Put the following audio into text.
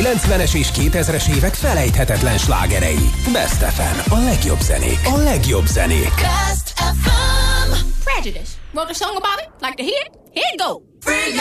90-es és 2000-es évek felejthetetlen slágerei. Best FM. A legjobb zenék. A legjobb zenék. Best FM. Prejudice. Wrote a song about it? Like to hear it? Here it go. Free